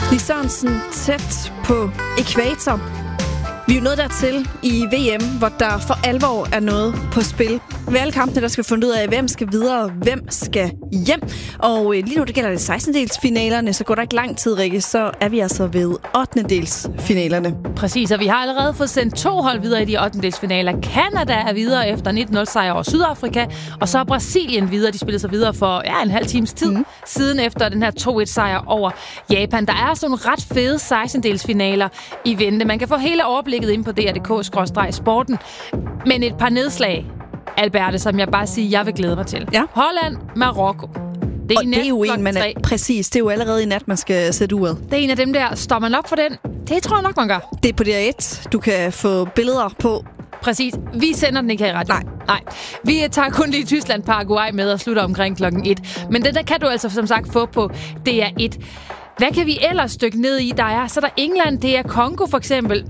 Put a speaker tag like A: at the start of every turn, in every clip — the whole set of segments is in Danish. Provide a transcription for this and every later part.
A: Lis Sørensen tæt på ækvator. Vi er jo nået dertil i VM, hvor der for alvor er noget på spil. Ved alle kampene, der skal finde ud af, hvem skal videre, hvem skal hjem. Og lige nu, det gælder det 16-delsfinalerne, så går der ikke lang tid, Rikke, så er vi altså ved 8-delsfinalerne.
B: Præcis, og vi har allerede fået sendt 2 hold videre i de 8-delsfinaler. Canada er videre efter 19-0-sejr over Sydafrika, og så er Brasilien videre. De spillede sig videre for en halv times tid siden efter den her 2-1-sejr over Japan. Der er sådan nogle ret fede 16-delsfinaler i vente. Man kan få hele overblikket ind på dr.dk/sporten, men et par nedslag, Alberte, som jeg bare siger, jeg vil glæde mig til. Ja. Holland, Marokko.
A: Det er jo en, man er, præcis. Det er jo allerede i nat, man skal sætte uret.
B: Det er en af dem der. Står man op for den? Det tror jeg nok, man gør.
A: Det er på DR1. Du kan få billeder på.
B: Præcis. Vi sender den ikke her i radio. Nej. Vi tager kun lige Tyskland, Paraguay med og slutter omkring klokken 1. Men den der kan du altså som sagt få på DR1. Hvad kan vi ellers stykke ned i? Så er der England, det er Kongo for eksempel.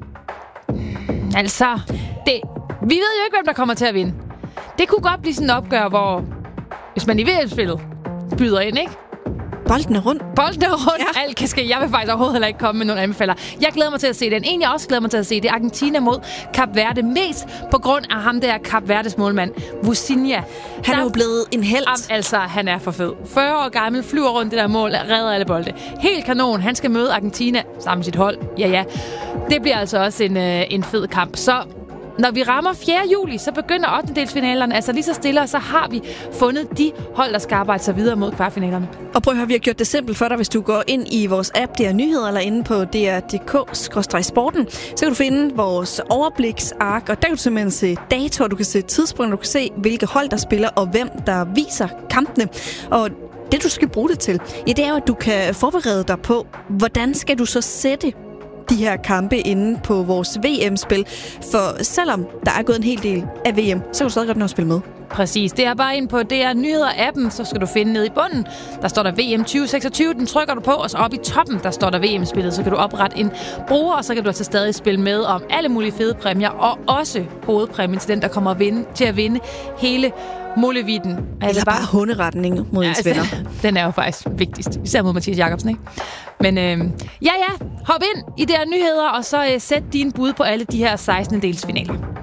B: Altså, vi ved jo ikke, hvem der kommer til at vinde. Det kunne godt blive sådan en opgør, hvor hvis man i VM-spillet byder ind, ikke?
A: Bolden er rundt.
B: Ja. Alt kan ske. Jeg vil faktisk overhovedet heller ikke komme med nogle anbefaler. Jeg glæder mig til at se den. En, jeg også glæder mig til at se, det er Argentina mod Kap Verde. Mest på grund af ham der Kap Verdes målmand, Vucinha.
A: Han er jo blevet en helt.
B: Altså, han er for fed. 40 år gammel, flyver rundt det der mål, redder alle bolde. Helt kanon. Han skal møde Argentina sammen med sit hold. Ja. Det bliver altså også en fed kamp. Så når vi rammer 4. juli, så begynder 8-delsfinalerne altså lige så stille, og så har vi fundet de hold, der skal arbejde sig videre mod kvartfinalerne.
A: Og prøv at høre, vi har gjort det simpelt for dig, hvis du går ind i vores app, DR Nyheder, eller inde på dr.dk/sporten, så kan du finde vores overbliksark, og der kan du simpelthen se datoer, du kan se tidspunkter, du kan se, hvilke hold, der spiller, og hvem, der viser kampene. Og det, du skal bruge det til, det er jo, at du kan forberede dig på, hvordan skal du så sætte de her kampe inde på vores VM-spil. For selvom der er gået en hel del af VM, så kan du stadig godt nå at spille med.
B: Præcis. Det er bare ind på DR Nyheder-appen, så skal du finde nede i bunden. Der står der VM 2026, den trykker du på, og så oppe i toppen, der står der VM-spillet. Så kan du oprette en bruger, og så kan du altså stadig spille med om alle mulige fede præmier, og også hovedpræmien til den, der kommer til at vinde hele måleviden.
A: Eller bare hunderetning mod ens venner.
B: Den er jo faktisk vigtigst, især mod Mathias Jacobsen, ikke? Men hop ind i DR Nyheder, og så sæt dine bud på alle de her 16-delsfinaler.